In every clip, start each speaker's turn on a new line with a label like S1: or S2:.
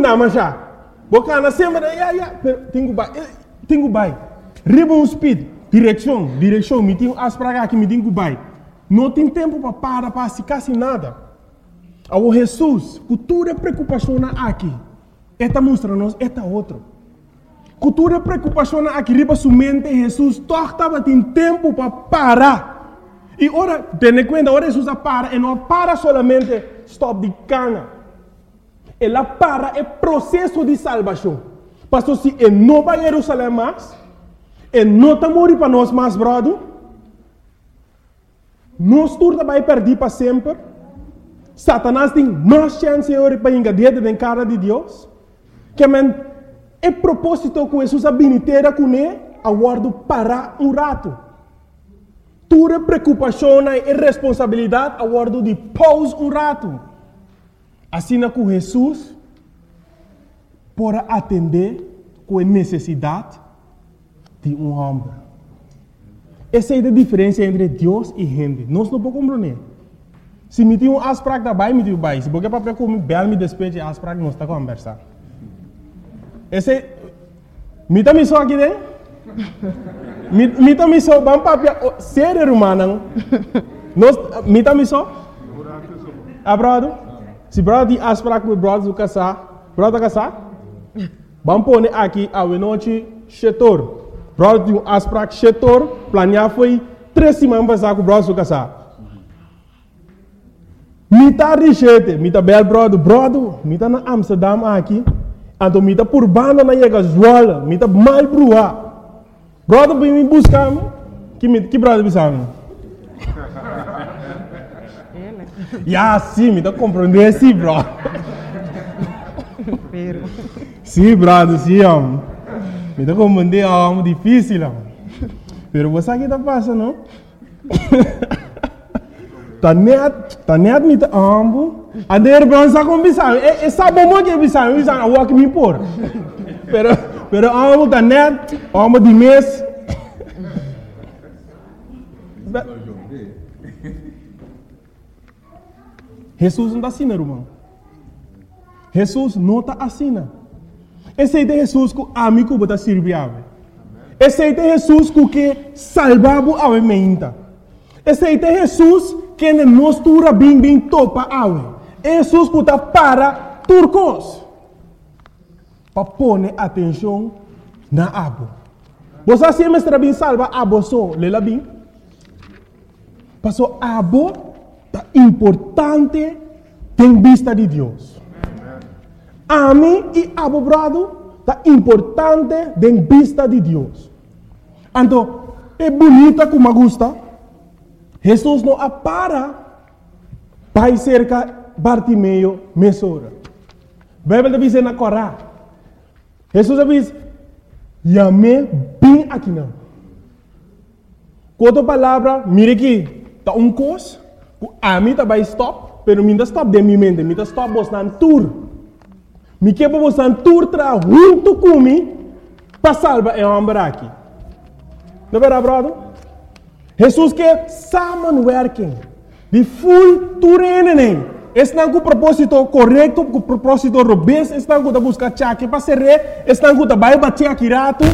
S1: nama já. Bocana sempre, tenho bai. Ribbon speed, direção, me tenho as praga aqui, me tenho bai. Não tem tempo para se quase nada. O Jesus, cultura preocupação aqui. Esta mostra-nos, esta outro. Cultura preocupação aqui, riba sua mente, Jesus, torta, tem tempo para parar. E ora, tenha conta, ora Jesus para, e não para solamente stop de cana. Ela para é processo de salvação. Pastor, se ele não vai a Jerusalém mais, ele não está morrendo para nós mais, brother. Nós turma vai perder para sempre. Satanás tem mais chance para engadir dentro da cara de Deus. Que é propósito que Jesus habilitera com ele, a guardo para rato. Tua preocupação e responsabilidade, a guardo de pause rato. Assim com Jesus, para atender com a necessidade de homem. Essa é a diferença entre Deus e gente. Nós não podemos compreender. Se me tem asprak da bai, me tem bai. Se porque para como bel me despeje asprak, nós está conversando. Esse me tá me só aqui dentro. Me tá me só bam papia ser humano. Nós me tá me só. Abrado. Se brother asprak com brother casar, brother casar. Bam pone aqui a noite chetor. Brother asprak chetor, planear foi 3 semanas passar com brother casar. Me tá richete, me tá bel brother, me tá na Amsterdam aqui. Então me tá por banda na Yega Zola, me tá mal brua. Brother vem me buscar, que brother bisamo? Ya, sim, me tá compreendendo sim, bro. Sim, brother, sim, me tá compreendendo, é difícil, pero você aqui tá passando, não? Tá net me tá ambo. A der bronza com bisão. É sabe como que bisão a walk me por. Pero ambo tá net, ambo de mês. Jesus não está assim, irmão. Jesus não está assim. Esse é Jesus que amigo bota servir. Esse é Jesus que salvava a mente. Esse é Jesus que nos tura bem topa awe. Jesus que está para turcos. Para pôr atenção na abo. Você sempre está bem salva abo só, lela bem. Passou abo tá importante em vista de Deus. A mim e abo brado tá importante em vista de Deus. Então, é bonita como gosta. Jesus não apara para cerca Bartimeu mesora. A Bíblia diz na Corá. Jesus diz, "Yame bem aqui não." Quanto palavra, mire aqui, tá coisa, a mim tá vai stop, pero mim tá stop de minha mente, mim tá stop bostan tour. Me que para bostan tour tra junto comigo para salvar é homem aqui. Não verá, brother? Jesus quer samenwerking. De full turenen. Estão com o propósito correto, com o propósito robusto, estão com a buscar chaque para ser rei, estão com a vai bater aqui rato.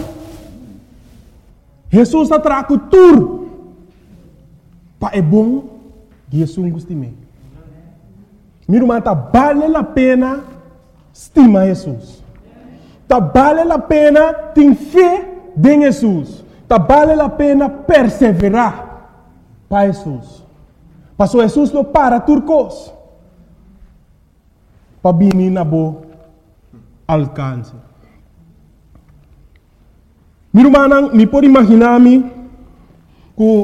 S1: Jesus está trago tur. Para é bom, Jesus gosta de mim. Meu irmão, tá vale a pena estimar Jesus. Tá vale a pena ter fé em Jesus. Tá vale a pena perseverar para Jesus. Pastor Jesus não para turcos. Para vir na boa alcance. Meu irmão, me pode imaginar-me que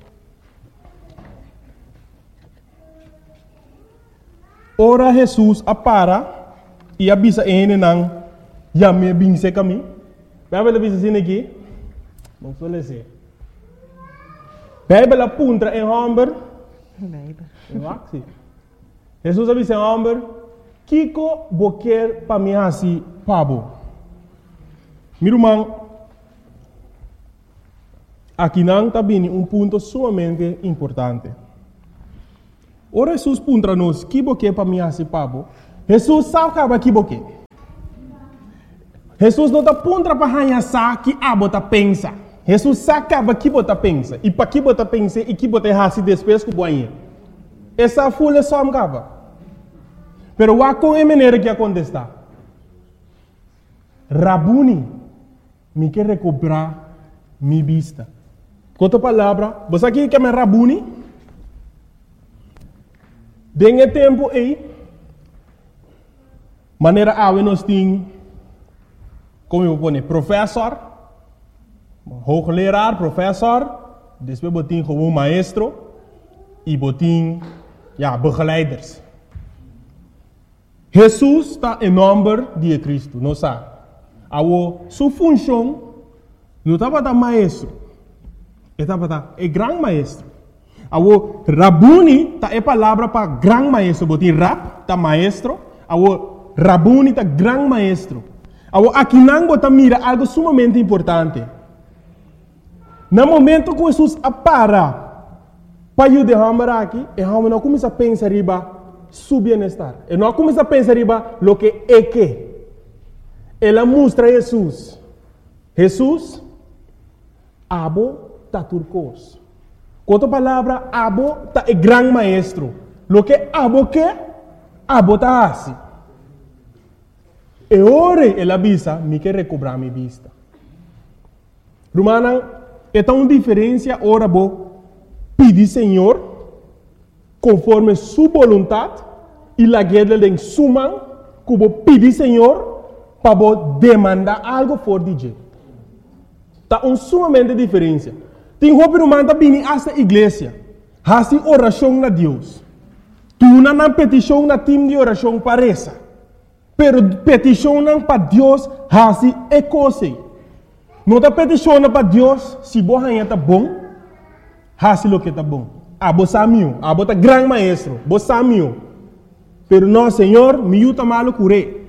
S1: ora Jesus apara e avisa ele não já me binse caminho. Vai ver avisa assim aqui. Não suele ser. Bíblia apunta em homem. Jesus avisa em homem. Kiko boquer para mim assim, pabo. Meu irmão, aqui não está bem ponto sumamente importante. Ora Jesus punta nos, que boquer para mim assim, pabo. Jesus sabe que vai que boquer. Jesus não está pondo para ranhar que a bota pensa. Jesus sabe que bota pensa. E para que bota pensa e que bota raci depois que boinha. Essa folha só me acaba. Pero o com a maneira que acontece. Rabuni, me quer recuperar minha vista. Com outra palavra, você aqui que é Rabuni? Dengue tempo aí, maneira nós temos, como eu vou dizer, professor, hoogleraar, professor, depois botin como maestro e botin, begeleiders. Jesus está em nome de Cristo, não sabe? Sua função não estava da maestro, estava da grande maestro. Awo Rabuni ta é palavra para grande maestro, botin rap ta maestro, awo Rabuni ta grande maestro. Awo aqui não bota mira algo sumamente importante. No momento que Jesus para ajudar aqui, e não começa a pensar riba su bem-estar. E não começa a pensar riba lo que é que. Ela mostra Jesus. Jesus abo ta turcos. Com outra palavra, abo ta é grande maestro. Lo que abo ta assim. E ora ela avisa, me quer recobrar minha vista. Romana, é tão diferença ora bo pedir Senhor conforme sua vontade e la guerra de sua mão, que bo pedir Senhor para bo demandar algo for DJ. Tá sumamente diferença. Tem roupa romana bem esta igreja. Hasi oração na Deus. Tu não petição na time de oração parece. Pero petição para Deus hasi é coisa. Não tá petição para Deus se boa está bom. Hasi lo que está bom. Abo samio, abo tá grande maestro, bo samio. Pero não, Senhor, me ajuda malo curé.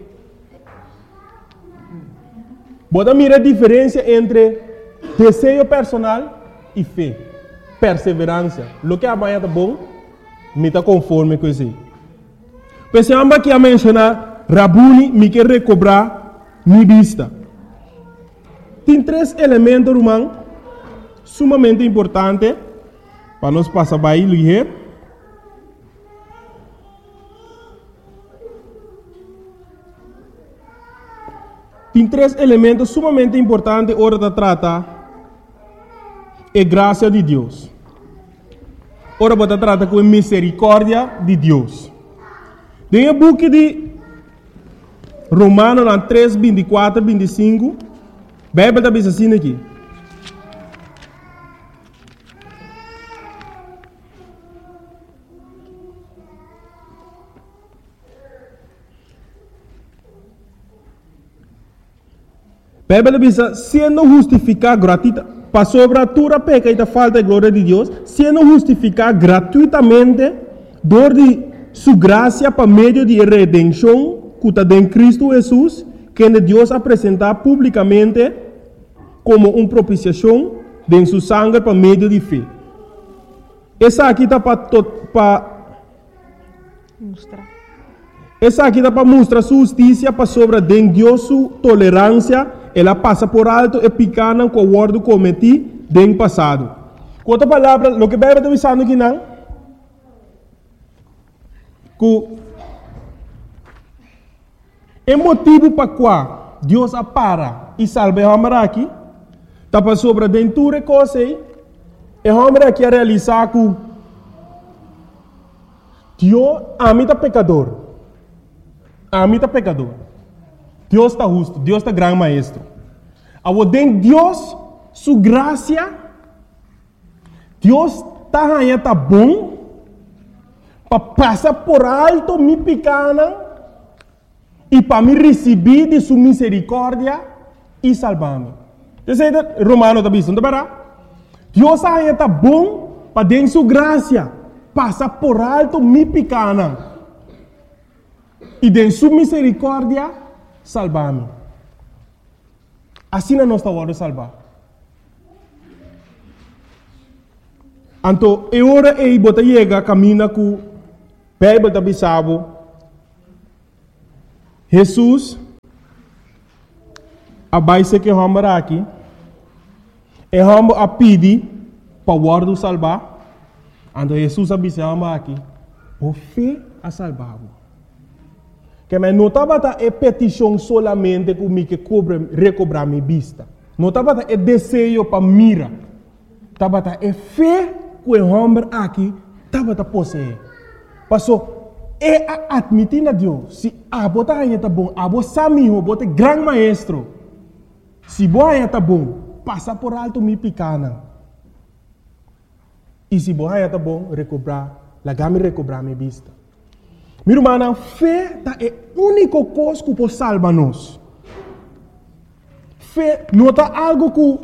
S1: Bota mira a diferença entre desejo personal e fé, perseverança. Lo que amanhã está bom, me está conforme com isso. Pensamos aqui a mencionar, Rabuni me quer recobrar minha vista. Tem 3 elementos, irmão, sumamente importantes, para nós passar bem ligeiro. Tem 3 elementos sumamente importantes, hora de tratar. É graça de Deus. Ora, você trata com a misericórdia de Deus. Tem o book de Romanos 3, 24, 25. A Bíblia está dizendo assim aqui. A Bíblia diz, sendo justificado gratuitamente, para sobre a tua peca e da falta de glória de Deus, sendo justificado gratuitamente, dor de sua graça para meio de redenção, que está em Cristo Jesus, que Deus apresentar publicamente como uma propiciação de sua sangue para meio de fé. Essa aqui está para mostrar. Essa aqui está para mostrar sua justiça para sobre Deus sua tolerância. Ela passa por alto e picana com o ordo cometi no passado. Com outra palavra, o que a Bíblia está dizendo aqui não? Que é motivo para qual Deus para e salva o homem aqui, está para sobre dentro de coisa e o homem aqui a realizar que Deus ama pecador. Ama pecador. Deus está justo, Deus está grande maestro. Ao den Deus, sua graça, Deus está bom, para passar por alto minha pequena e para me receber de sua misericórdia e salvar-me. Você Romano está dizendo, Deus está bom para den sua graça, passar por alto minha pequena e de sua misericórdia salvar-me. Assim não está hora de salvar. Então, é hora de você chegar, caminha com o Bíblia da Bissau. Jesus a base que vamos aqui, é vamos a pedir para o guarda salvar. Então Jesus avisa aqui, o fé a salvar. Que me notava é petição solamente comigo que recobrar minha vista. Notava é desejo para mira. Tava é fé que o homem aqui tava possuir. Passou é admitir a Deus. Se a bota aí tá bom, a bota sami, a bota grande maestro. Se boa aí tá bom, passa por alto me picana. E se boa aí tá bom, recobrar, lagame recobrar minha vista. Meu irmão, fé é a única coisa que pode salvar nós. Fé não é algo que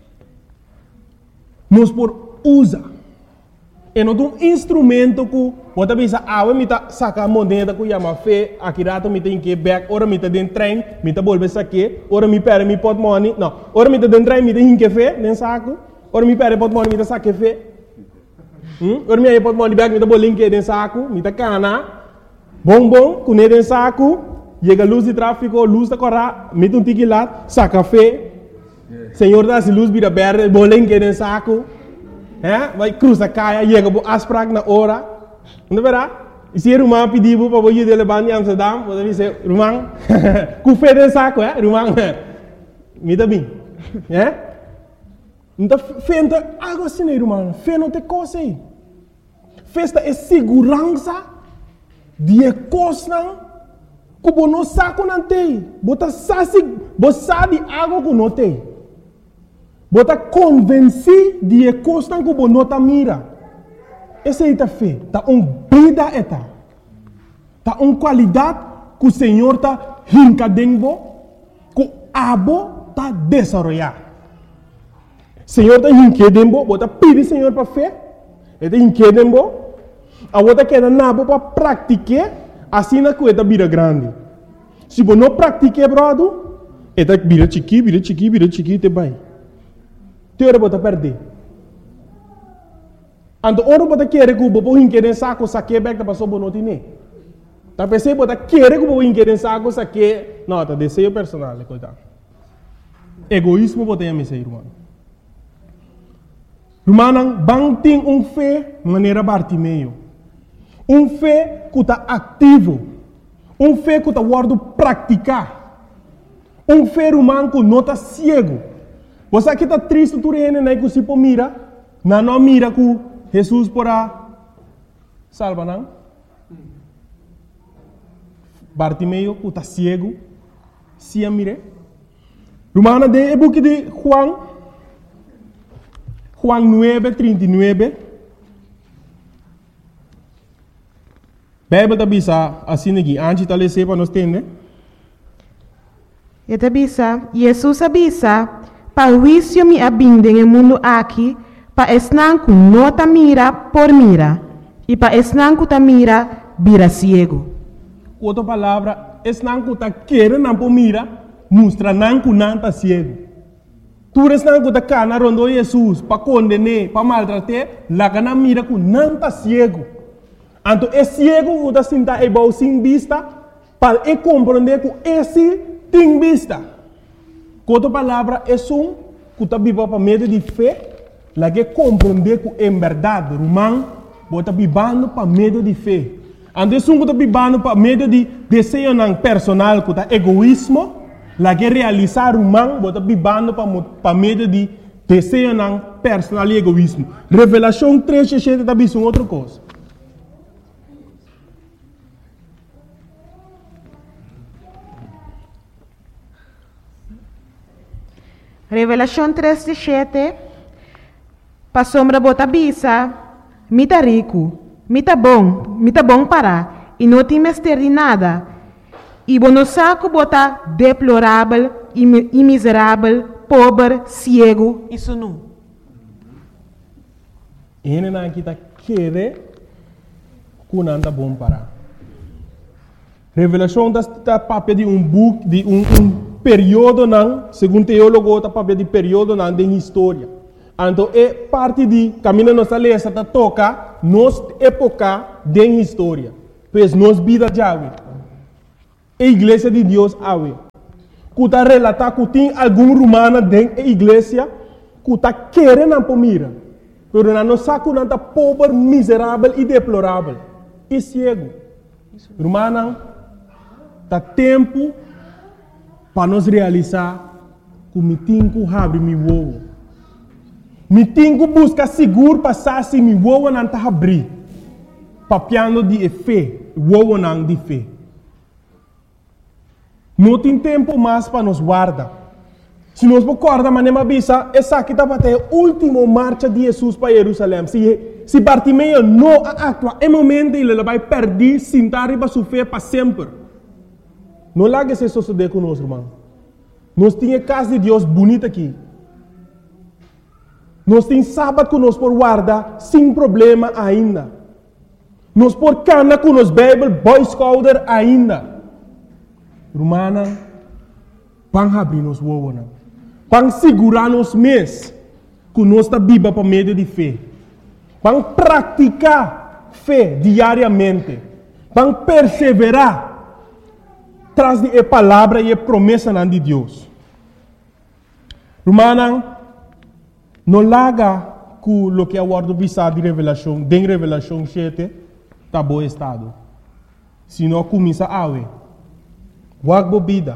S1: nós podemos usar. É um instrumento que pode pensar, me sacar a moneda que chama fé, aqui rato me tem que back, ora me tem dentro trem, me tem bolsa aqui, ora me perde me pot money, não, ora me tem dentro trem, me tem que fé, nem saco, ora me perde pot money, me tem saque fé, ora me aí pot money back, me tem bolinho que dentro saco, me tem cana, bom, com dentro saco, chega luz de tráfego, luz da corra, me tem um tique lá, saca fé, senhor dá se luz vira verde, bolinho que dentro saco. Vai cruzar caia, chega para as pragas na hora. Não verá? E se o irmão pedir para o de levar em Amsterdam, pode dizer, irmão, com fé de saco, irmão, me dá bem. Então, fé não é algo assim, irmão. Fé não tem coisa aí. Fé é segurança de coisa que você não sabe não tem. Você sabe algo que não tem. Você convence de coisa que você não mira. Essa é a fé. Está uma vida. Está uma qualidade que o Senhor está rincadendo, que o abo está desenvolvendo. O Senhor está rincadendo, você pede ao Senhor para fé. Ele está rincadendo, você quer nabo para praticar, assim que ele vira grande. Se você não pratica, brother, ele vira chiqui, te vai. Teora bota perder. Ando oro bota querer que o bobo hinquer saco saque back da passou bonotine. Tá pensei bota querer que o bobo hinquer saco saque, não, tá desejo personal, coitado. Egoísmo bota em ser irmão. Irmão, bang tem fé maneira Bartimeu. Fé que tá ativo. Fé que tá guardo praticar. Fé irmão que não tá cego. Você aqui está triste, tu né, que se mira, não mira que Jesus porá salva, não? Bartimeu, que está cego, se mire. Romana de book de Juan 9:39. Bíblia está bisa assim aqui, antes de ler para nós entender.
S2: E bisa, Jesus avisa, para o juízo me abinde no mundo aqui, para esnanco não ta mira por mira, e para esnanco ta mira, vira ciego.
S1: Outra palavra, esnanco ta querer não por mira, mostra nanco não ta ciego. Tu esnanco ta cana rondo Jesus, para condenar, para maltratar, lá cana mira que não ta ciego. Então, é ciego que ta sinta é bom sem vista, para compreender que esse tem vista. Outra palavra é que está vivo para meio de fé, lá que compreender que é verdade, irmão, está vivendo para meio de fé. Então, que está vivendo para meio de desejo personal, que é egoísmo, lá que realizar irmão, está vivendo para meio de desejo personal e egoísmo. Revelação 3, está vivendo outra coisa.
S2: Revelação 3:7. Para sombra bota bisa, mita rico, mita bom para, e não tem mestre de nada. E bono saco bota deplorável e miserável, pobre, cego e sunu.
S1: Ele não está querer que não anda bom para. Revelação está papel de book, de período não, segundo teólogo, está papel de período não de história. Então, é parte de caminho nossa lesa está toca nos época de história. Pois nos vida de ave. A igreja de Deus ave. que está relatar que tem algum romano dentro da igreja que está querendo pomira, mas não sabe que está pobre, miserável e deplorável. E cego. Romano, está tempo para nós realizar que me tenho que abrir meu ovo. Me tenho que buscar seguro para saber se meu ovo não está abrir. Papiando de fé, ovo não de fé. Não tem tempo mais para nos guardar. Se nós recordamos, manema bisa, essa aqui está para a última marcha de Jesus para Jerusalém. Se Bartimeu não atua, é momento ele vai perder, sentar e vai sofrer para sempre. Não largue se suceder conosco, irmão. Nós temos a casa de Deus bonita aqui. Nós temos sábado que nós por guardar sem problema ainda. Nós por cana com nos Bible, Boy Scouter ainda. Romana, vamos abrir nos ovos. Vamos segurar nos mês que nós está viva para meio de fé. Vamos praticar fé diariamente. Vamos perseverar tras de palavra e a promessa de Deus. Romana, não larga que o que é o ordem de revelação, de revelação 7, está bom estado. Se não começa a ver. Wag bobida.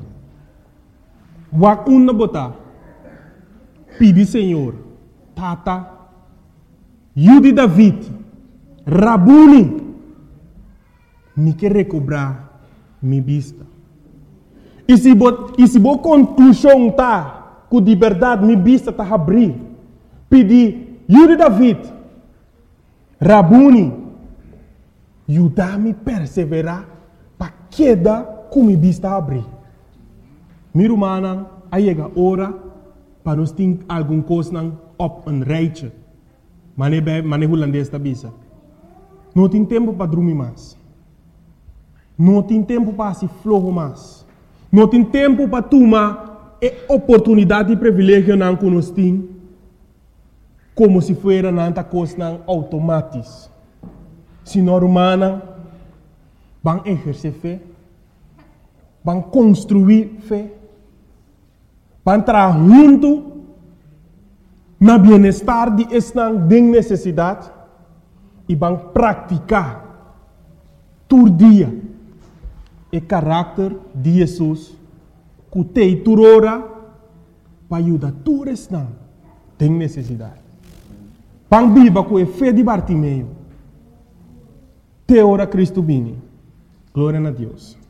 S1: Wag una bota. Pedi Senhor. Tata. Yudi David. Rabuni. Me quer recobrar minha vista. E se bo conclusão tá, que de verdade minha vista tá abrir. Pedi Yudi David. Rabuni. Yudar-me perseverar para queda com minha vista abrir. Minha irmã, aí chega a hora para nós ter alguma coisa op een rijtje. Mane holandês da bisa. Não tem tempo para dormir mais. Não tem tempo para se flojo mais. Não tem tempo para tomar a oportunidade e privilégio que nós temos como se fosse uma coisa automática. Se não humana, vão exercer fé, vão construir fé, vão entrar junto no bem-estar de esta necessidade e vão praticar todo dia o caráter de Jesus que tem toda hora para ajudar todos esta tem necessidade. Vão viver com a fé de Bartimeu. Te ora Cristo vini. Glória a Deus.